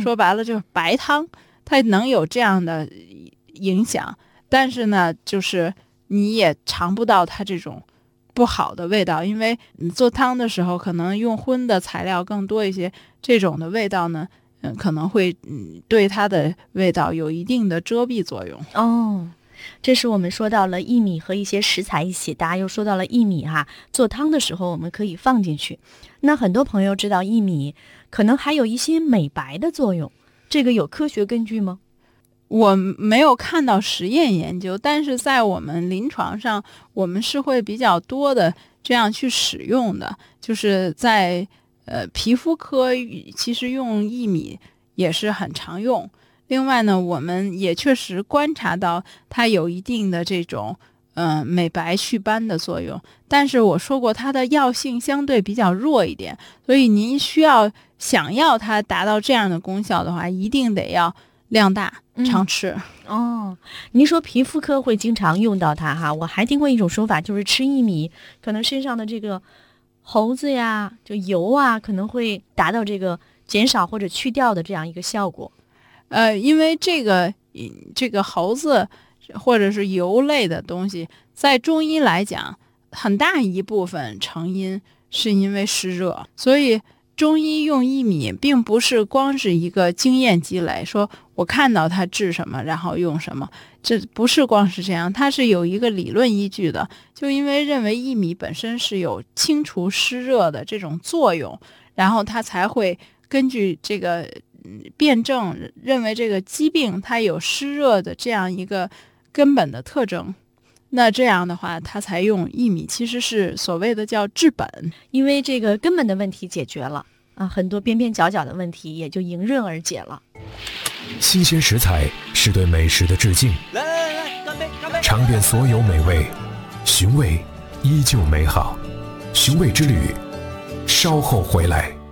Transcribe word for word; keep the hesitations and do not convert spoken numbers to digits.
说白了就是白汤，它能有这样的影响，但是呢，就是你也尝不到它这种不好的味道，因为你做汤的时候可能用荤的材料更多一些，这种的味道呢，嗯，可能会嗯对它的味道有一定的遮蔽作用。 哦，这是我们说到了薏米和一些食材一起，大家又说到了薏米哈，做汤的时候我们可以放进去。那很多朋友知道薏米可能还有一些美白的作用，这个有科学根据吗？ 我没有看到实验研究，但是在我们临床上，我们是会比较多的这样去使用的，就是在呃皮肤科，其实用薏米也是很常用。另外呢，我们也确实观察到它有一定的这种嗯、呃、美白祛斑的作用，但是我说过它的药性相对比较弱一点，所以您需要想要它达到这样的功效的话，一定得要量大常吃。 嗯、哦，您说皮肤科会经常用到它哈，我还听过一种说法，就是吃薏米可能身上的这个猴子呀就油啊可能会达到这个减少或者去掉的这样一个效果。 呃，因为这个这个猴子或者是油类的东西，在中医来讲，很大一部分成因是因为湿热，所以中医用薏米并不是光是一个经验积累，说我看到它治什么然后用什么，这不是光是这样，它是有一个理论依据的。就因为认为薏米本身是有清除湿热的这种作用，然后它才会根据这个辩证认为这个疾病它有湿热的这样一个根本的特征，那这样的话它才用薏米，其实是所谓的叫治本， 因为这个根本的问题解决了啊，很多边边角角的问题也就迎刃而解了。 新鲜食材是对美食的致敬， 来来来，干杯干杯！ 尝遍所有美味，寻味依旧美好。寻味之旅，稍后回来。